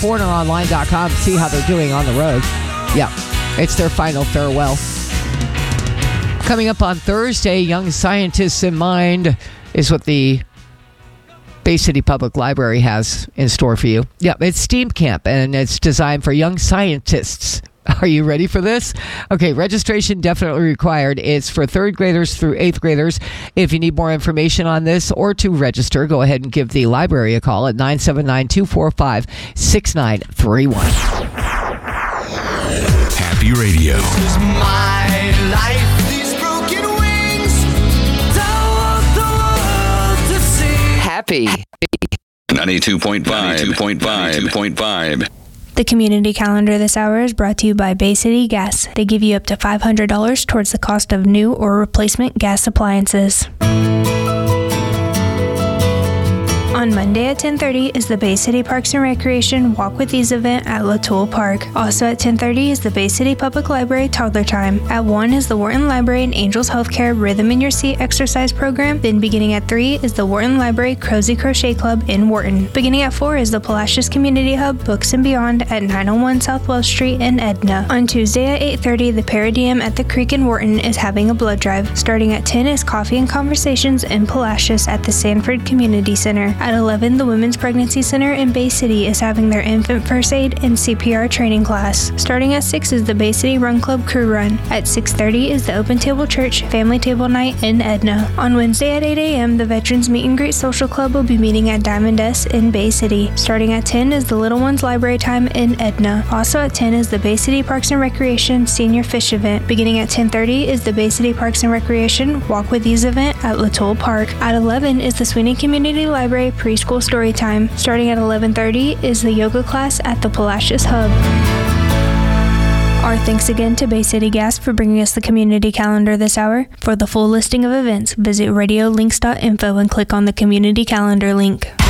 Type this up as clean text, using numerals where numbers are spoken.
foreigneronline.com to see how they're doing on the road. Yeah, it's their final farewell. Coming up on Thursday, Young Scientists in Mind is what the Bay City Public Library has in store for you. Yeah, it's STEAM Camp, and it's designed for young scientists. Are you ready for this? Okay, registration definitely required. It's for 3rd graders through 8th graders. If you need more information on this or to register, go ahead and give the library a call at 979-245-6931. Happy Radio. This is my life. These broken wings. Don't want the world to see. Happy 92.5. The community calendar this hour is brought to you by Bay City Gas. They give you up to $500 towards the cost of new or replacement gas appliances. On Monday at 10:30 is the Bay City Parks and Recreation Walk with Ease event at Latoul Park. Also at 10:30 is the Bay City Public Library Toddler Time. At 1 is the Wharton Library and Angels Healthcare Rhythm in Your Seat exercise program. Then beginning at 3 is the Wharton Library Cozy Crochet Club in Wharton. Beginning at 4 is the Palacios Community Hub Books and Beyond at 901 South Wells Street in Edna. On Tuesday at 8:30, the Paradigm at the Creek in Wharton is having a blood drive. Starting at 10 is Coffee and Conversations in Palacios at the Sanford Community Center. At 11, the Women's Pregnancy Center in Bay City is having their infant first aid and CPR training class. Starting at 6 is the Bay City Run Club Crew Run. At 6:30 is the Open Table Church Family Table Night in Edna. On Wednesday at 8 a.m., the Veterans Meet and Greet Social Club will be meeting at Diamond S in Bay City. Starting at 10 is the Little Ones Library Time in Edna. Also at 10 is the Bay City Parks and Recreation Senior Fish Event. Beginning at 10:30 is the Bay City Parks and Recreation Walk with Ease event at Latoul Park. At 11 is the Sweeney Community Library Preschool Story Time. Starting at 11:30 is the yoga class at the Palacios Hub. Our thanks again to Bay City Gas for bringing us the community calendar this hour. For the full listing of events, visit radiolinks.info and click on the community calendar link.